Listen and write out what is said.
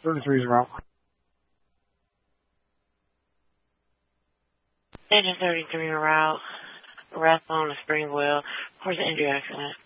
33 is route. Engine 33 route, Rathbone to Springwell. Where's the injury accident?